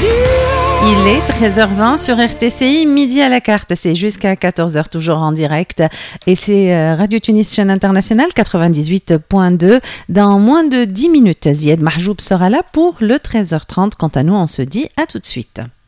Il est 13h20 sur RTCI, midi à la carte, c'est jusqu'à 14h toujours en direct et c'est Radio Tunis chaîne internationale 98.2. Dans moins de 10 minutes, Zied Mahjoub sera là pour le 13h30. Quant à nous, on se dit à tout de suite.